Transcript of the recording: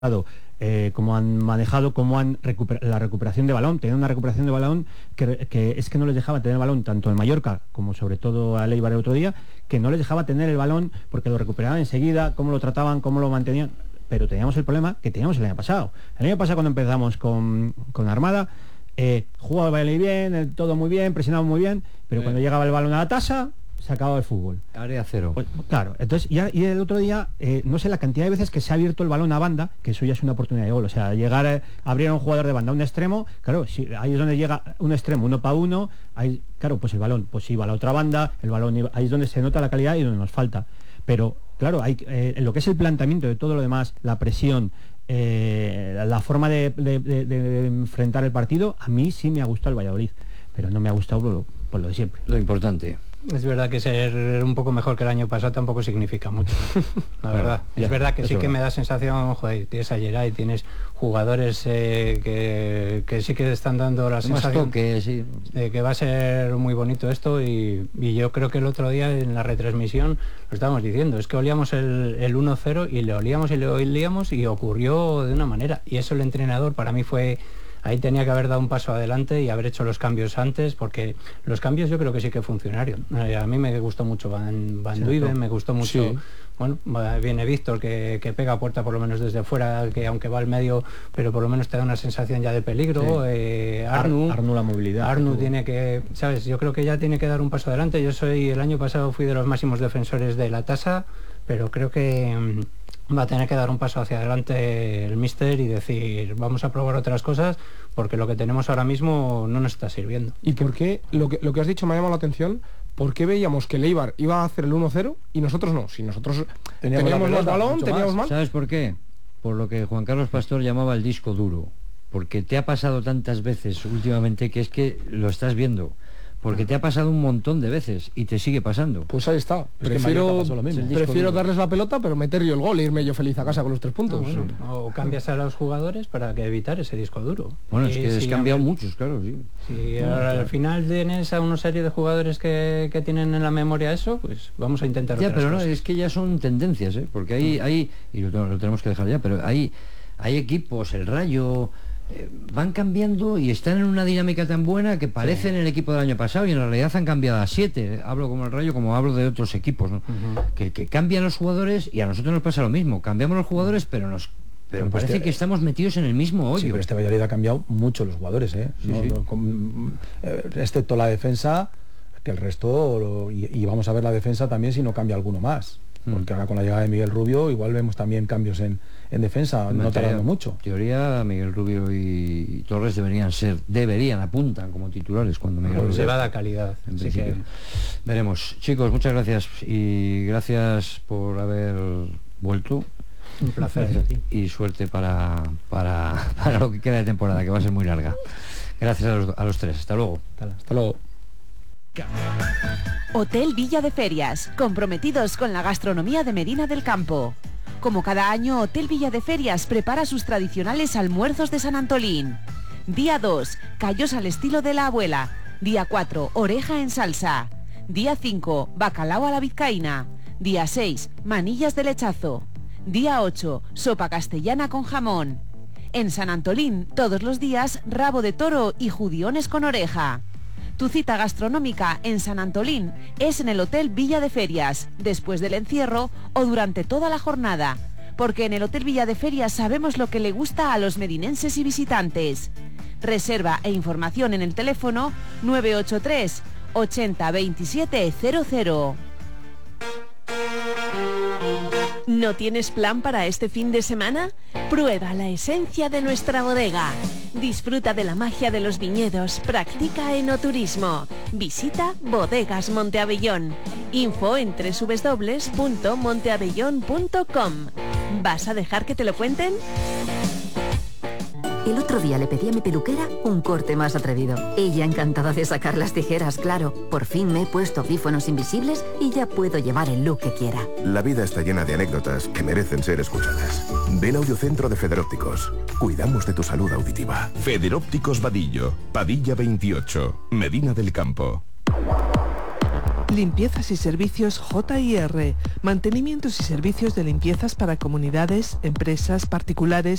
cómo han manejado, la recuperación de balón. Tenían una recuperación de balón que es que no les dejaba tener el balón, tanto en Mallorca como sobre todo a Eibar el otro día, que no les dejaba tener el balón porque lo recuperaban enseguida, cómo lo trataban, cómo lo mantenían. Pero teníamos el problema que teníamos el año pasado. El año pasado, cuando empezamos con Armada, jugaba bien, todo muy bien, presionaba muy bien, pero cuando llegaba el balón a la tasa, se acababa el fútbol. Área cero. Pues, claro, entonces y el otro día, no sé la cantidad de veces que se ha abierto el balón a banda, que eso ya es una oportunidad de gol. O sea, llegar a abrir a un jugador de banda a un extremo, claro, si ahí es donde llega un extremo, 1-1, ahí, claro, pues el balón pues iba a la otra banda, el balón ahí es donde se nota la calidad y donde nos falta. Pero claro, hay en lo que es el planteamiento de todo lo demás, la presión, la forma de enfrentar el partido, a mí sí me ha gustado el Valladolid, pero no me ha gustado por lo de siempre. Lo importante. Es verdad que ser un poco mejor que el año pasado tampoco significa mucho, la verdad. Es verdad que sí que me da sensación, joder, tienes a Geray, tienes jugadores que sí que están dando la sensación de que va a ser muy bonito esto y yo creo que el otro día en la retransmisión lo estábamos diciendo, es que olíamos el 1-0 y le olíamos y ocurrió de una manera, y eso el entrenador para mí fue... Ahí tenía que haber dado un paso adelante y haber hecho los cambios antes, porque los cambios yo creo que sí que funcionaron. A mí me gustó mucho Van Duyven, me gustó mucho... Sí. Bueno, viene Víctor que pega a puerta por lo menos desde fuera, que aunque va al medio, pero por lo menos te da una sensación ya de peligro. Sí. Arnu la movilidad. Arnu tiene que, ¿sabes? Yo creo que ya tiene que dar un paso adelante. El año pasado fui de los máximos defensores de la tasa, pero creo que... va a tener que dar un paso hacia adelante el míster y decir, vamos a probar otras cosas, porque lo que tenemos ahora mismo no nos está sirviendo. ¿Y por qué? Lo que has dicho me ha llamado la atención. ¿Por qué veíamos que el Eibar iba a hacer el 1-0 y nosotros no? Si nosotros teníamos más balón, teníamos más. ¿Sabes por qué? Por lo que Juan Carlos Pastor llamaba el disco duro. Porque te ha pasado tantas veces últimamente que es que lo estás viendo. Porque te ha pasado un montón de veces y te sigue pasando. Pues ahí está. Prefiero darles la pelota, pero meter yo el gol e irme yo feliz a casa con los 3 puntos. O cambias a los jugadores para que evitar ese disco duro. Bueno, es que has cambiado muchos, claro, sí. Si al final tienes a una serie de jugadores que tienen en la memoria eso, pues vamos a intentar otras cosas. No, es que ya son tendencias, porque hay y lo tenemos que dejar ya, pero hay equipos, el Rayo... van cambiando y están en una dinámica tan buena que parecen el equipo del año pasado y en realidad han cambiado a 7. Hablo como el Rayo, como hablo de otros equipos, ¿no? Que cambian los jugadores y a nosotros nos pasa lo mismo. Cambiamos los jugadores, pero parece que estamos metidos en el mismo hoyo. Sí, pero este Valladolid ha cambiado mucho los jugadores, excepto la defensa, que el resto, y vamos a ver la defensa también si no cambia alguno más. Porque ahora con la llegada de Miguel Rubio igual vemos también cambios en defensa, no tardando mucho. En teoría Miguel Rubio y Torres apuntan como titulares cuando Miguel Rubio se va a dar calidad. Así que veremos. Chicos, muchas gracias y gracias por haber vuelto. Un placer. Y suerte para lo que queda de temporada, que va a ser muy larga. Gracias a los 3. Hasta luego. Hasta luego. Hotel Villa de Ferias, comprometidos con la gastronomía de Medina del Campo. Como cada año, Hotel Villa de Ferias prepara sus tradicionales almuerzos de San Antolín. Día 2, callos al estilo de la abuela. Día 4, oreja en salsa. Día 5, bacalao a la vizcaína. Día 6, manillas de lechazo. Día 8, sopa castellana con jamón. En San Antolín, todos los días, rabo de toro y judiones con oreja. Tu cita gastronómica en San Antolín es en el Hotel Villa de Ferias, después del encierro o durante toda la jornada, porque en el Hotel Villa de Ferias sabemos lo que le gusta a los medinenses y visitantes. Reserva e información en el teléfono 983 80 27 00. ¿No tienes plan para este fin de semana? Prueba la esencia de nuestra bodega. Disfruta de la magia de los viñedos, practica enoturismo. Visita Bodegas Monteabellón. Info en www.monteabellón.com. ¿Vas a dejar que te lo cuenten? El otro día le pedí a mi peluquera un corte más atrevido. Ella encantada de sacar las tijeras, claro. Por fin me he puesto audífonos invisibles y ya puedo llevar el look que quiera. La vida está llena de anécdotas que merecen ser escuchadas. Ven a Audiocentro de Federópticos. Cuidamos de tu salud auditiva. Federópticos Vadillo, Padilla 28, Medina del Campo. Limpiezas y servicios J&R. Mantenimientos y servicios de limpiezas para comunidades, empresas, particulares,